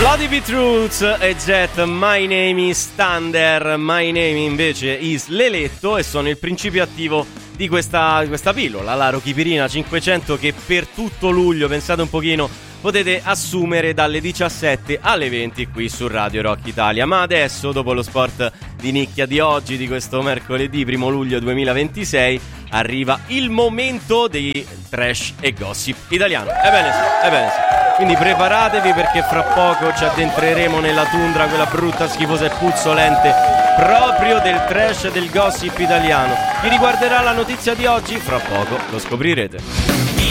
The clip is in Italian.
Bloody Beetroots e Jet, My Name is Thunder, My Name invece is Leletto, e sono il principio attivo di questa pillola, la Rochipirina 500, che per tutto luglio, pensate un pochino, potete assumere dalle 17 alle 20 qui su Radio Rock Italia. Ma adesso, dopo lo sport di nicchia di oggi, di questo mercoledì 1 luglio 2026, arriva il momento di trash e gossip italiano. Ebbene sì. Quindi preparatevi, perché fra poco ci addentreremo nella tundra, quella brutta, schifosa e puzzolente, proprio del trash e del gossip italiano. Vi riguarderà la notizia di oggi? Fra poco lo scoprirete.